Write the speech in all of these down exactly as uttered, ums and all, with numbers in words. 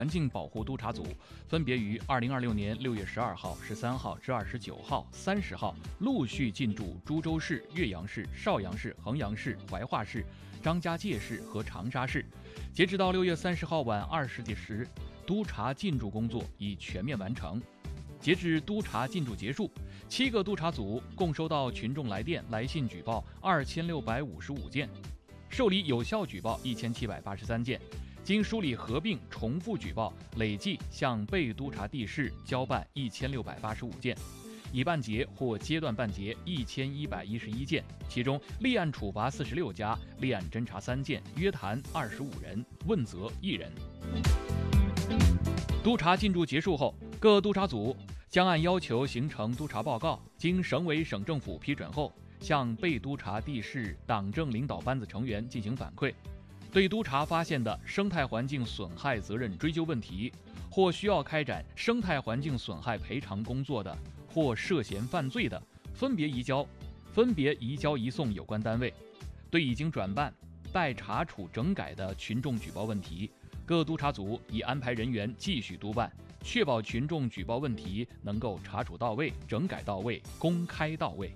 环境保护督察组分别于二零二六年六月十二号、十三号至二十九号、三十号陆续进驻株洲市、岳阳市、邵阳市、衡阳市、怀化市、张家界市和长沙市。截止到六月三十号晚二十点时，督察进驻工作已全面完成。截至督察进驻结束，七个督察组共收到群众来电、来信举报二千六百五十五件，受理有效举报一千七百八十三件。经梳理合并重复举报，累计向被督察地市交办一千六百八十五件，已办结或阶段办结一千一百一十一件，其中立案处罚四十六家，立案侦查三件，约谈二十五人，问责一人。督察进驻结束后，各督察组将按要求形成督察报告，经省委省政府批准后，向被督察地市党政领导班子成员进行反馈。对督察发现的生态环境损害责任追究问题，或需要开展生态环境损害赔偿工作的，或涉嫌犯罪的，分别移交分别移交移送有关单位。对已经转办、待查处整改的群众举报问题，各督察组已安排人员继续督办，确保群众举报问题能够查处到位、整改到位、公开到位。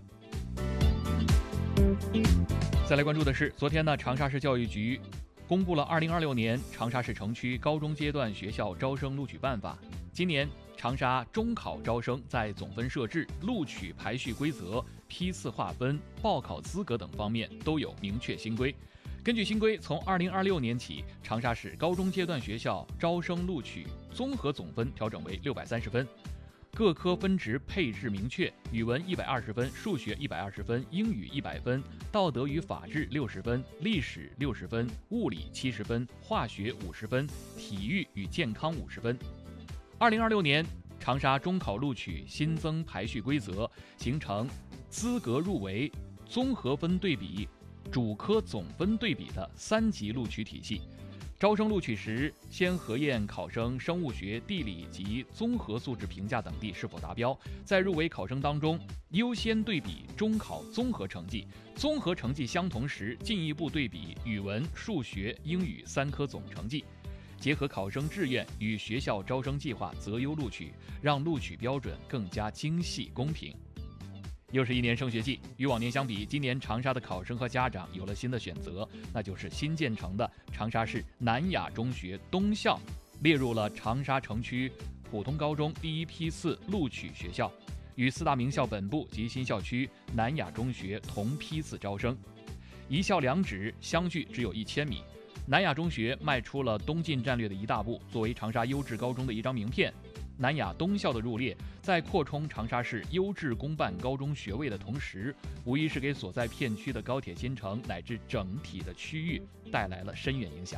再来关注的是，昨天呢，长沙市教育局公布了二零二六年长沙市城区高中阶段学校招生录取办法。今年长沙中考招生在总分设置、录取排序规则、批次划分、报考资格等方面都有明确新规。根据新规，从二零二六年起，长沙市高中阶段学校招生录取综合总分调整为六百三十分。各科分值配置明确，语文一百二十分，数学一百二十分，英语一百分，道德与法治六十分，历史六十分，物理七十分，化学五十分，体育与健康五十分。二零二六年长沙中考录取新增排序规则，形成资格入围、综合分对比、主科总分对比的三级录取体系。招生录取时，先核验考生生物学、地理及综合素质评价等地是否达标，在入围考生当中优先对比中考综合成绩，综合成绩相同时进一步对比语文、数学、英语三科总成绩，结合考生志愿与学校招生计划择优录取，让录取标准更加精细公平。又是一年升学季，与往年相比，今年长沙的考生和家长有了新的选择，那就是新建成的长沙市南雅中学东校列入了长沙城区普通高中第一批次录取学校，与四大名校本部及新校区南雅中学同批次招生，一校两址相距只有一千米。南雅中学迈出了东进战略的一大步，作为长沙优质高中的一张名片。南雅东校的入列，在扩充长沙市优质公办高中学位的同时，无疑是给所在片区的高铁新城乃至整体的区域带来了深远影响。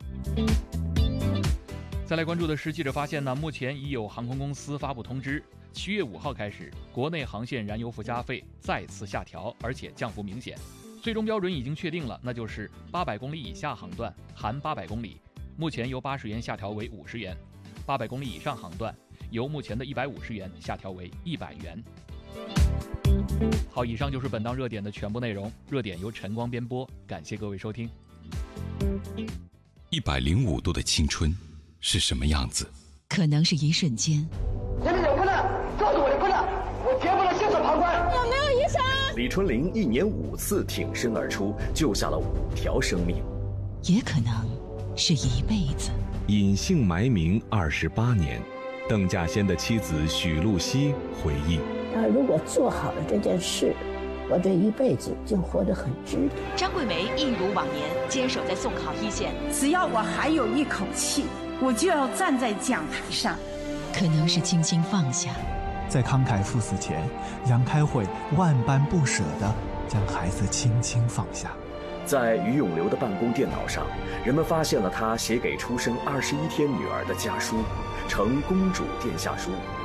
再来关注的是，记者发现呢，目前已有航空公司发布通知，七月五号开始，国内航线燃油附加费再次下调，而且降幅明显。最终标准已经确定了，那就是八百公里以下航段含八百公里，目前由八十元下调为五十元；八百公里以上航段由目前的一百五十元下调为一百元。好，以上就是本档热点的全部内容。热点由晨光编播，感谢各位收听。 一百零五度的青春是什么样子？ 可能是一瞬间。 你们有困难，告诉我的困难，我绝不能袖手旁观。 有没有医生？ 李春林一年五次挺身而出，救下了五条生命。 也可能是一辈子。 隐姓埋名二十八年，邓稼先的妻子许露西回忆： 他如果做好了这件事，我这一辈子就活得很值得。 张桂梅一如往年坚守在送考一线， 只要我还有一口气，我就要站在讲台上。 可能是轻轻放下， 在慷慨赴死前，杨开慧万般不舍地将孩子轻轻放下。 在于永流的办公电脑上，人们发现了他写给出生二十一天女儿的家书，呈公主殿下书。